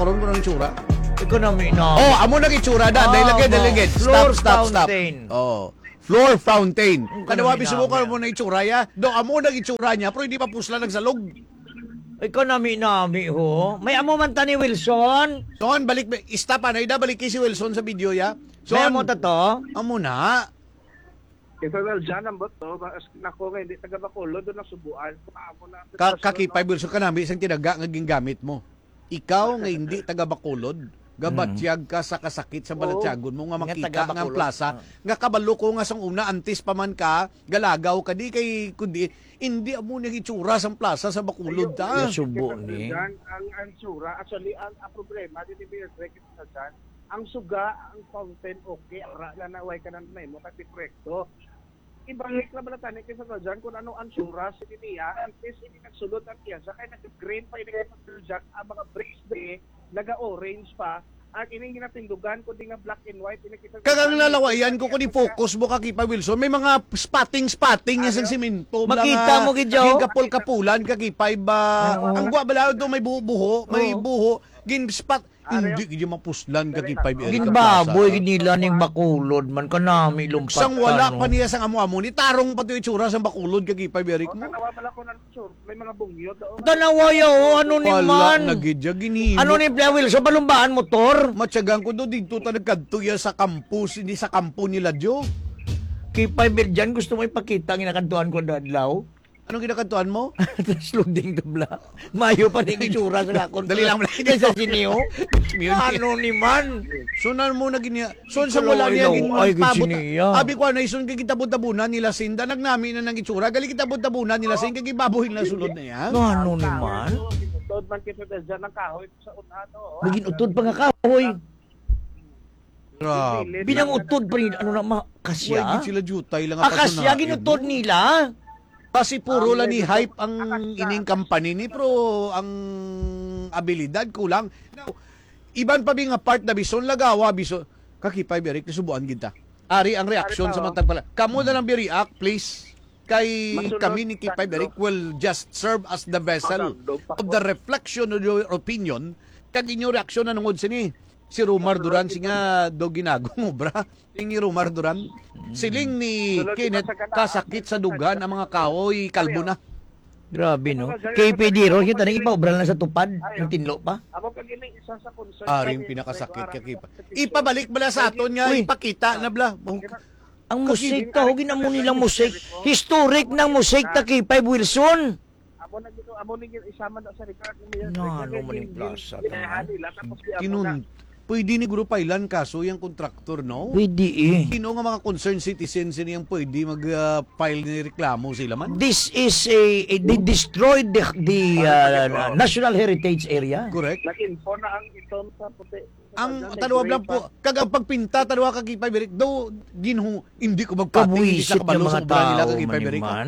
Karon ko ng itsura. Economy na. Oh, amo nang itsura na. Dailagay. Stop. Fountain. Oh. Floor fountain. Kadawa Economy bisubukan namin. mo na itsura ya. Do amo nang itsura niya pero hindi pa pusla nagsalog. Economy nami ho. May amo man ta ni Wilson. Son balik stop na ida balik kay si Wilson sa video ya. May Son amo ta to. amo na. Ifawel dyan ang boto, nako nga hindi taga Bacolod, doon nasubuan. Ako na. Kakipay Wilson kanami isang tinaga nga gingamit mo. Ikaw nga hindi taga Bacolod, gabatyag ka sa kasakit sa balatyagon mo nga Nga makita taga nga ang Bacolod. plaza, nga kabalo ko nga sang una antis pa man ka, galagaw ka di kay kundi hindi amo nang itsura sang plaza sa Bacolod ta. Yes, subo ni. Ang sura, actually, ang problema, dito yung break sa dyan, ang suga, ang fountain, okay, ara na naway ka na may mo, kasi proyekto. Ibalik na balatanin kayo sa dyan kung ano ang sura sa niya, ang test hindi nagsulot ang piyasa, kaya nag-green pa yung dyan, ang mga bricks de, naga-orange pa, at ining ginatindugan, kundi nga black and white, Kagang lalawayan ko kung i-focus mo kakipay Wilson, may mga spotting niya sa simento. Makita mo, Gidjo? Kapul-kapulan kakipay ba? Oo. Ang guwa do may buho, may Oo. buho, gin-spot. Hindi gid mapuslan kakipay. Ginbaboy nila ning Bacolod man kanami lumpat. Sang wala pa niya sang amo-amo ni tarong pa to itsura sa Bacolod kakipay Beric O, mo. tanawa pala ko ng sure, may mga bungyo doon. Tanawa yo, ano ni Wala man? na gidya ginhimo. Ano ni Wilson balumbaan motor? Matyagang ko do dito ta nagkadto ya sa campus, hindi sa kampo nila Jo. Kipay Birjan gusto mo ipakita ang ginakantuan ko dadlaw. Anong ginakantuan mo? Tapos loading dubla. Mayo pa rin itsura sa lakon. Dali lang. Sa sinio. Ano ni man? Sunan mo na ginya. Son sa Ikaw wala lang, niya ilaw. Ay, ginpabot. gitsiniya. Abi ko na ison kay kitabot-tabunan nila sinda nagnami na ng itsura. Gali kitabot-tabunan nila sin kay babohin na sulod na yan. Ano ni man? Tod man kita dyan ng kahoy sa unato. Maging utod pa nga kahoy. Grabe. Binang utod pa rin. Ano na Why kasya? gid sila jutay lang Akasya ginutod nila. Kasi puro lang ni hype ang ining company ni pero ang abilidad kulang. Now, iban pa nga part na bison lagawa bison kakipay Beric subuan kita. Ari ang reaksyon sa matag pala. Kamo na lang bi-react please. Kay kami ni Kipay Beric will just serve as the vessel of the reflection of your opinion. Kag inyo reaksyon na nungod sini. Si Romar Duran singa do ginagong obra. Ni Romar Duran. Siling ni Kenneth kasakit sa dugan ang mga kahoy kalbo na. Grabe no. KPD ro kita nang ipaobra na sa tupad. Yung tinlo pa. Amo pag ini isa sa concern. Aring pinakasakit kay Kipay. Ipabalik bala sa aton nga Uy. ipakita na bla. Ang musik ta, hugin amo nilang musik. Historic ng musik ta Kipay Wilson. Amo ni isama na sa record niya. Ano man yung plaza ta. Tinun. Pwede ni Guru Pailan kaso yung kontraktor no? Pwede eh. Sino nga mga concerned citizens niyang pwede mag-file ni reklamo sila man? This is they destroyed the National Heritage Area. Correct? Nag-info na ang itom sa puti. Ang tanawa lang po, kagang pagpinta, tanawa ka Kipay Beric, do ginho, hindi ko magpating, hindi sa Kabuisit kabalo yung sa mga obra nila tao ka Kipay man Beric. yun man.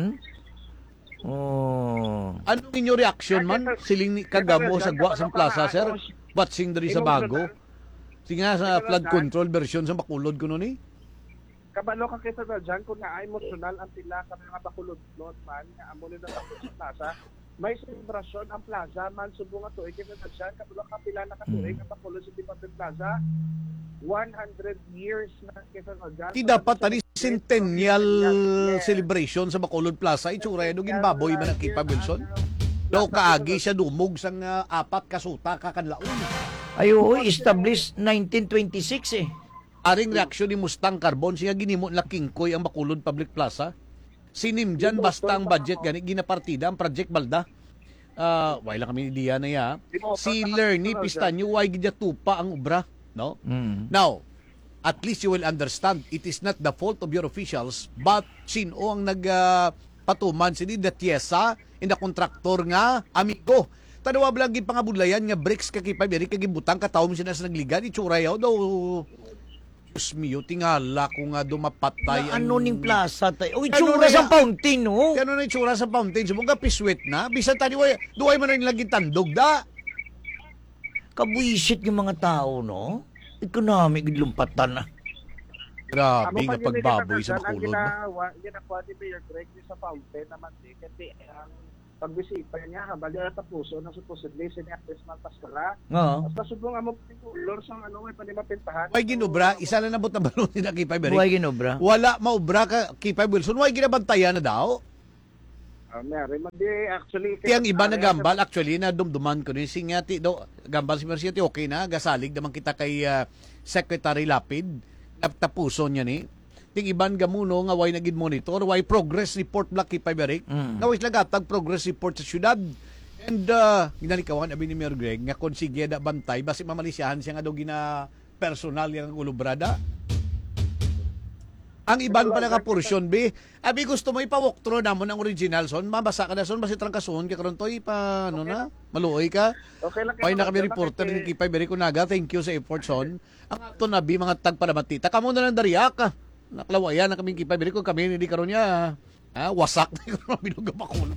Oh. Ano ninyo reaction man? Siling ni kagamo sa gwa sa plaza, sir? Batsing dari sa bago? Sige nga sa flood control version sa Bacolod ko nun eh. Kabalo ka kaysa na dyan kung na emotional ang pila sa mga Bacolod man, nga amo nila sa plaza. May selebrasyon ang plaza man subo nga tuig kaysa na dyan, kabalo ka pila na katuig ang Bacolod sa Department Plaza. 100 years na kaysa na dyan. Di dapat tani centennial celebration sa Bacolod Plaza, itsura yan, ginbaboy man ang Kipay Wilson. Daw kaagi siya dumog sang apat kasuta kakanlaon. Ayo, established 1926 eh. Aring reaksyon ni Mustang Carbon, siya ginimo na Kingkoy ang Bacolod Public Plaza. Sinim dyan, basta ang budget gani, ginapartida ang Project Balda. Why lang kami diya na ya. Si Lerny Pistanyo, why gidya tupa ang obra. No? Now, at least you will understand, it is not the fault of your officials, but sino ang nagpatuman sini the tiesa in the contractor nga amigo. Tanawa blagi pangabudlayan nga bricks kakipay beri kagibutang kataw mo sila sa nagligan itsura yaw daw. Diyos mio, tingala ko nga dumapatay. Na ano ning plaza tayo? Uy, Ano tsura na sa yan? fountain, no? Kano na itsura sa fountain? Sumong ka piswet na. Bisan tani, duway man na nilaging tandog da. Kabuisit yung mga tao, no? Economic lumpatan na. Grabe nga pagbaboy sa Bacolod. Ang ginawa ni Mayor Greg sa fountain naman din kasi ang pagbisita niya, habali na tapuso na supposedly siniaktis man paskara. Oo. Basta subong amo particular sa ano, may panimapintahan. Way ginobra, isa na nabot na balon ni Kipay Beric. Buhay ginobra. Wala maobra ka Kipay Wilson, way ginabantayan na daw. Mary, actually... Tiyang iba na gambal, actually, na dumduman ko ni Singati, do, gambal si Merciati, okay na, gasalig naman kita kay Secretary Lapid, tapuso niya ni. Ting iban gamuno nga way nagid monitor, way progress report Black Kipay Beric, nga way lagatag progress report sa syudad. And ginalikawan abi ni Mayor Greg nga kon sige da bantay basi mamalisyahan siya nga daw gina personal yang ulubrada. Ang iban pa nga portion B, abi gusto mo ipa-walk through namon ang original son, mabasa ka na son basi trangkason ka karon toy pa ano na, maluoy ka. Okay lang. Pay na kami reporter ni Kipay Beric Unaga, thank you sa effort son. Ang ato na bi mga tagpadamatita, kamo na lang dariyak. Naklawayan na kaming Kipay Beric ko kami hindi karon niya. Wasak na karon binuga pa ko.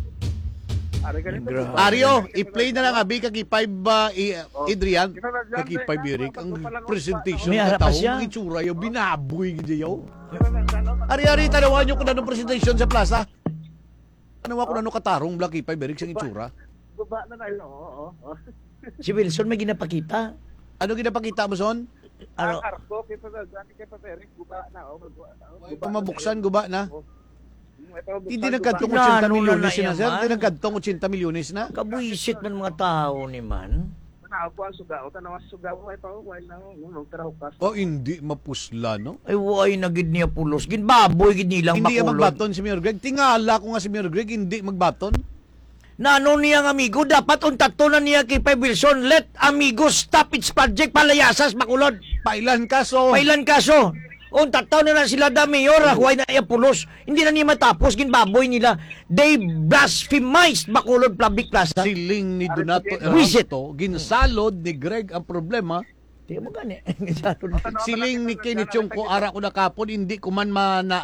Ario, i-play na lang abi kag Kipay Adrian kag Kipay Beric ang presentation May sa harap pa tao siya. ng itsura yo binaboy gid yo. Ari tanawan nyo kung ano presentation sa plaza. Tanawa ko ano katarong Black Kipay Beric sa itsura. Guba na na, oo. Si Wilson may ginapakita. Ano ginapakita mo son? Ano? Ang arko, kaya pa Eric, guba na, Pamabuksan guba na. Hindi Hindi nagkadtong Nano 80 na milyones na na sir. yaman. Hindi nagkadtong 80 milyones na. Kabuisit man mga tao ni man. Tanaw ko ang sugao, tanaw ang sugao, ay pa, wala na, nung tarahukas. O hindi mapusla no. Ay way na gid niya pulos. Ginbaboy gid nilang Hindi makulod. magbaton si Mayor Greg. Tingala ko nga si Mayor Greg hindi magbaton. Nano niyang amigo, dapat untato na niya kay Kipay Wilson, let amigo stop its project palayasas makulod. Pailan kaso. Pailan kaso? Untato na sila da mayor, huway na iya pulos. Hindi na niya matapos, ginbaboy nila. They blasphemized makulod public plaza. Siling ni Donato Visit. Ernesto, ginsalod ni Greg ang problema. Di mo gani. Siling ni Kenneth yung ko ara ko na kapon, hindi ko man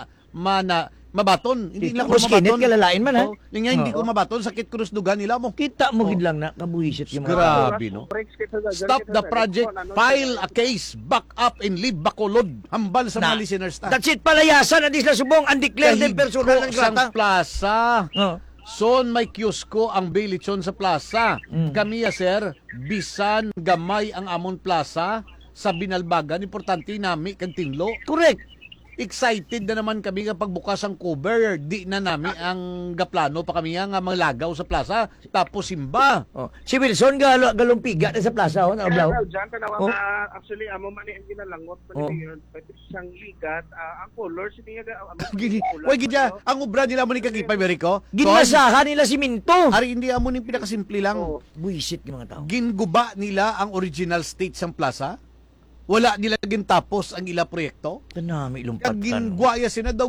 mabaton. Hindi lang ko Tapos kinit, mabaton. kalalain man ha. Oh, nga hindi ko mabaton, sakit krusdugan nila mo. Kita mo gid lang na, kabuisit yung mga Grabe, no? Stop the project, file a case, back up and leave Bacolod. Hambal sa Na. mga listeners na. That's it, palayasan, adis na subong, undeclared and personal ng sang grata. plaza. Oh. Son may kiosko ang Bilitsyon sa plaza. Kami sir, bisan gamay ang amon plaza sa Binalbagan, importante nami kag tinlo. Correct. Excited na naman kami kapag bukas ang cover. Di na nami ang gaplano pa kami nga malagaw sa plaza. Tapos simba. Oh. Si Wilson galumpiga na sa plaza oh, na oblaw. Diyan, tanawa Oh. na, actually, amo man ang ginalangot, Oh. pwede siyang ligat, ang color, siniya, Gini, wag gidya, ang obra nila mo ni Kagipay Berico. Ginmasahan nila si Minto. Ari hindi amo ni pinakasimple lang. Oh. Buisit yung mga tao. Ginguba nila ang original state sang plaza. Wala nila gintapos ang ila proyekto. Tanami Kag lumpatan. gingwaya sina daw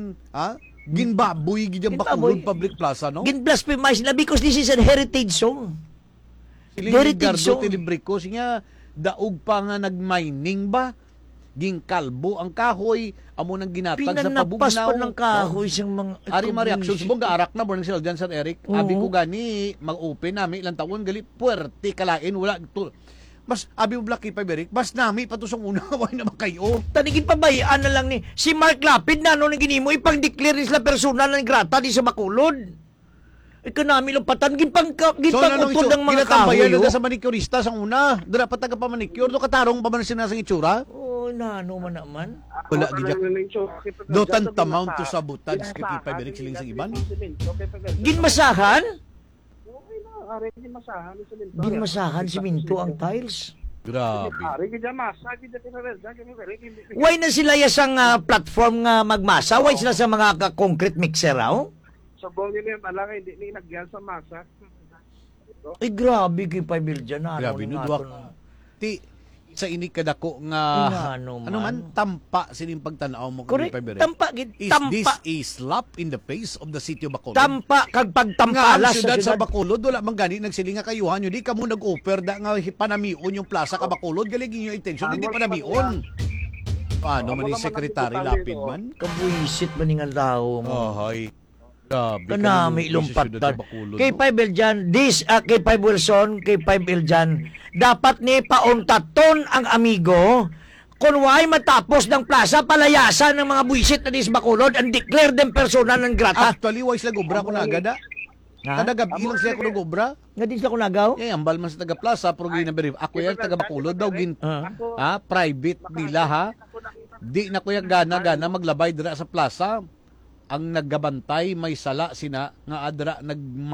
ginbaboy gidyan Ginbaboy. Bacolod Public Plaza no. Gin-blasphemize nila because this is a heritage song. Siling heritage Ricardo song. Tilibrico siya daog pa nga nagmining ba. Gingkalbo ang kahoy amo nang ginatag sa Pinanapas pabugnaw. pa ng kahoy siyang mga... Ari ma-reaction subong gaarak na born sila dyan Sir Eric. Oo. Abi ko gani mag-open nami ilang taon gali puwerte kalain wala to. Mas abi mo Black Kipay Beric, mas nami patusong una way na makayo. Tanigin pabayaan na lang ni si Mark Lapid na ano nang ginimo ipang-declare ni sila personal ng grata di sa Bacolod. Economy lumpatan gipang-utod ng mga kahoy. na sa manicurista sang una. Dira pa taga pa manicure do katarong pa man sinasang itsura. Oh, nano man naman. Wala gidya. Do tantamount to sabotage kay Kipay Beric siling sa iban. Ginmasahan? Ari, ginmasahan ni Siminto. Ginmasahan si Minto ang tiles. Grabe. Ari, ginmasa, Why na sila yasang platform nga magmasa? Why sila sa mga concrete mixer raw? Sabong nila yung malaki, hindi ni nagyan sa masa. Ay grabe kay Pabil dyan. Grabe no duwa. Ti sa ini kadako nga Ano ano man tampa sining pagtanaw mo kay Correct. Kipay Beric. Tampa gid. Is this Tampa. a slap in the face of the city of Bacolod? Tampa kag Nga ang pagtampalas syudad sa syudad. Bacolod, wala man gani nagsiling nga kayuhan yun. Di ka mo nag-offer da nga panamion yung plaza ka Bacolod. Galing yung intention, hindi panamion. Paano man yung secretary lapid man? Kabuisit man nga tao mo. Ohoy. Grabe. Kanami kanang syudad lumpatan. sa Bacolod, Kay no? 5 Eljan, kay 5 Wilson, kay 5 Eljan, dapat ni pauntaton ang amigo kung why matapos ng plaza palayasan ng mga buisit na dis Bacolod and declare them personal ng grata. Actually, wise lang obra ko na agad. Ha? Kada gabi lang siya ko nag-obra. Nga di sila kunagaw? Eh, ambal man sa taga plaza, pero ginaberif. Ako yan, taga Bacolod daw, private nila ha. Di na kuya gana maglabay dira sa plaza. Ang naggabantay may sala sina nga adra